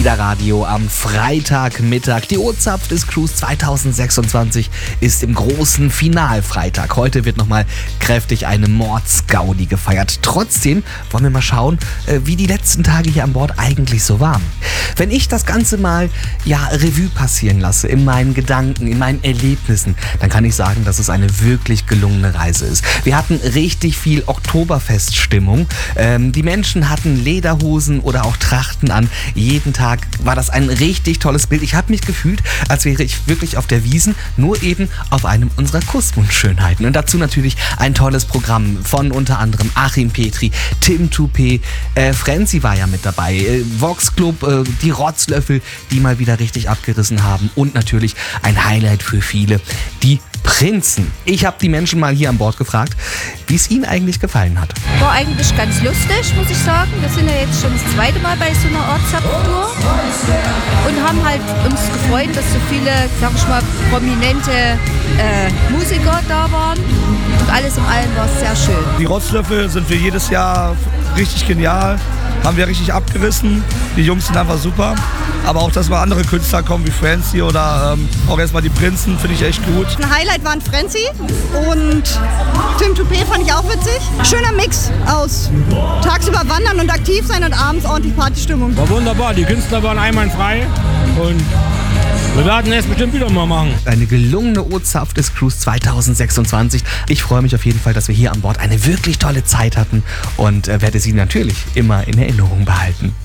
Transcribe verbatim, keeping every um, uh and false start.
Liederradio am Freitagmittag. Die O-Zapf des Cruise zwanzig sechsundzwanzig ist im großen Finalfreitag. Heute wird nochmal kräftig eine Mordsgaudi gefeiert. Trotzdem wollen wir mal schauen, wie die letzten Tage hier an Bord eigentlich so waren. Wenn ich das Ganze mal ja, Revue passieren lasse, in meinen Gedanken, in meinen Erlebnissen, dann kann ich sagen, dass es eine wirklich gelungene Reise ist. Wir hatten richtig viel Oktoberfeststimmung. Ähm, die Menschen hatten Lederhosen oder auch Trachten an. Jeden Tag war das ein richtig tolles Bild. Ich habe mich gefühlt, als wäre ich wirklich auf der Wiesn, nur eben auf einem unserer Kussmund-Schönheiten. Und dazu natürlich ein tolles Programm von unter anderem Achim Petri, Tim Toupé, äh, Frenzy war ja mit dabei, äh, Vox Club, äh, die Rotzlöffel, die mal wieder richtig abgerissen haben und natürlich ein Highlight für viele, die Prinzen. Ich habe die Menschen mal hier an Bord gefragt, wie es ihnen eigentlich gefallen hat. War eigentlich ganz lustig, muss ich sagen. Wir sind ja jetzt schon das zweite Mal bei so einer Ortstour und haben halt uns gefreut, dass so viele, sag ich mal, prominente äh, Musiker da waren. Und alles in allem war es sehr schön. Die Rotzlöffel sind wir jedes Jahr richtig genial. Haben wir richtig abgerissen. Die Jungs sind einfach super. Aber auch, dass mal andere Künstler kommen wie Frenzy oder ähm, auch erstmal die Prinzen, finde ich echt gut. Ein Highlight waren Frenzy und Tim Toupé fand ich auch witzig. Schöner Mix aus tagsüber wandern und aktiv sein und abends ordentlich Partystimmung. War wunderbar, die Künstler waren einwandfrei und wir werden es bestimmt wieder mal machen. Eine gelungene O-Zapf des Cruise zwanzig sechsundzwanzig. Ich freue mich auf jeden Fall, dass wir hier an Bord eine wirklich tolle Zeit hatten und äh, werde sie natürlich immer in Erinnerung behalten.